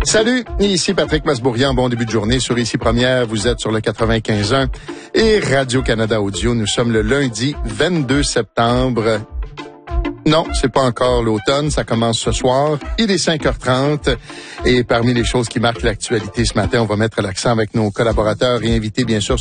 Salut, ici Patrick Masbourian. Bon début de journée sur Ici Première. Vous êtes sur le 95.1 et Radio-Canada Audio. Nous sommes le lundi 22 septembre. Non, c'est pas encore l'automne, ça commence ce soir. Il est 5h30 et parmi les choses qui marquent l'actualité ce matin, on va mettre l'accent avec nos collaborateurs et invités, bien sûr,